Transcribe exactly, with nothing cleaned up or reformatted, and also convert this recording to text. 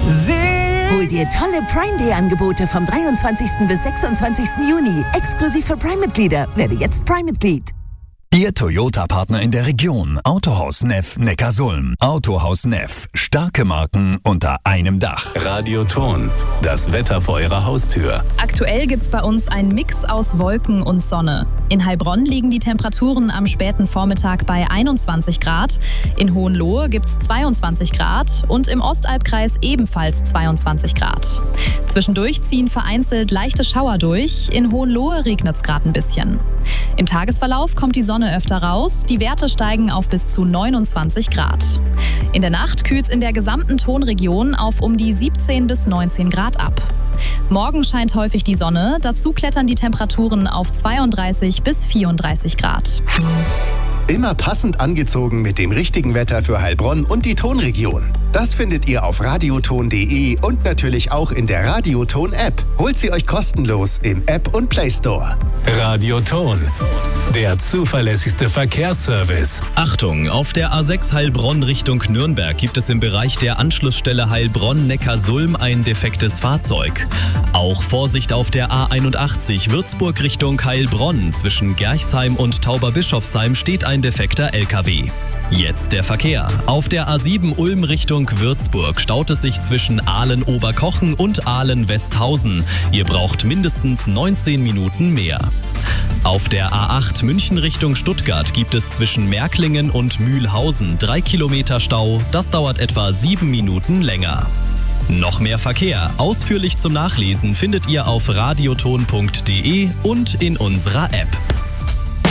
Hol dir tolle Prime Day Angebote vom dreiundzwanzigsten bis sechsundzwanzigsten Juni. Exklusiv für Prime-Mitglieder. Werde jetzt Prime-Mitglied. Ihr Toyota-Partner in der Region. Autohaus Neff Neckarsulm. Autohaus Neff. Starke Marken unter einem Dach. Radioton. Das Wetter vor Ihrer Haustür. Aktuell gibt's bei uns einen Mix aus Wolken und Sonne. In Heilbronn liegen die Temperaturen am späten Vormittag bei einundzwanzig Grad. In Hohenlohe gibt's zweiundzwanzig Grad und im Ostalbkreis ebenfalls zweiundzwanzig Grad. Zwischendurch ziehen vereinzelt leichte Schauer durch. In Hohenlohe regnet's gerade ein bisschen. Im Tagesverlauf kommt die Sonne öfter raus. Die Werte steigen auf bis zu neunundzwanzig Grad. In der Nacht kühlt's in der gesamten Tonregion auf um die siebzehn bis neunzehn Grad ab. Morgen scheint häufig die Sonne. Dazu klettern die Temperaturen auf zweiunddreißig bis vierunddreißig Grad. Immer passend angezogen mit dem richtigen Wetter für Heilbronn und die Tonregion. Das findet ihr auf radioton punkt de und natürlich auch in der Radioton-App. Holt sie euch kostenlos im App und Play Store. Radioton. Der zuverlässigste Verkehrsservice. Achtung, auf der A sechs Heilbronn Richtung Nürnberg gibt es im Bereich der Anschlussstelle Heilbronn-Neckarsulm ein defektes Fahrzeug. Auch Vorsicht auf der A einundachtzig Würzburg Richtung Heilbronn. Zwischen Gerchsheim und Tauberbischofsheim steht ein defekter L K W. Jetzt der Verkehr. Auf der A sieben Ulm Richtung Würzburg staut es sich zwischen Aalen-Oberkochen und Aalen-Westhausen. Ihr braucht mindestens neunzehn Minuten mehr. Auf der A acht München Richtung Stuttgart gibt es zwischen Märklingen und Mühlhausen drei Kilometer Stau. Das dauert etwa sieben Minuten länger. Noch mehr Verkehr, ausführlich zum Nachlesen, findet ihr auf radioton punkt de und in unserer App.